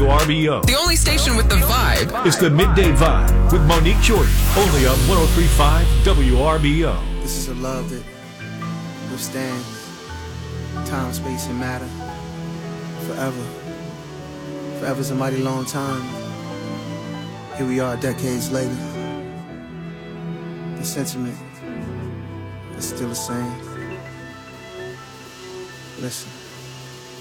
WRBO. The only station with the vibe. It's the Midday Vibe with Monique Jordan, only on 103.5 WRBO. This is a love that withstands time, space, and matter forever. Forever's a mighty long time. Here we are decades later. The sentiment is still the same. Listen.